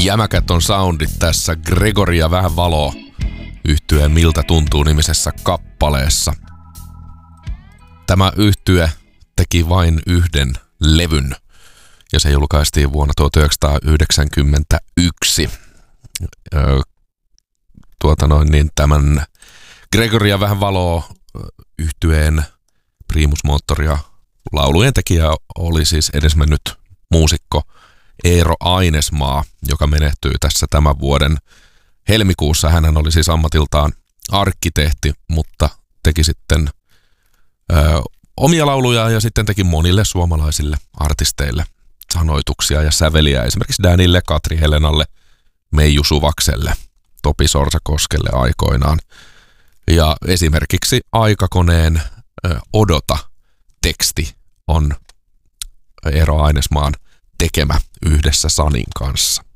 Jämäkät on soundit tässä Gregory ja vähän valoa yhtyeen Miltä tuntuu -nimisessä kappaleessa. Tämä yhtye teki vain yhden levyn ja se julkaistiin vuonna 1991. Tämän Gregory ja vähän valoa yhtyeen primusmoottoria laulujen tekijä oli siis edesmennyt muusikko Eero Ainesmaa, joka menehtyi tässä tämän vuoden helmikuussa. Hänhän oli siis ammatiltaan arkkitehti, mutta teki sitten omia lauluja ja sitten teki monille suomalaisille artisteille sanoituksia ja säveliä. Esimerkiksi Danille, Katri Helenalle, Meiju Suvakselle, Topi Sorsakoskelle aikoinaan. Ja esimerkiksi Aikakoneen Odota-teksti on Eero Ainesmaan tekemä yhdessä Sanin kanssa.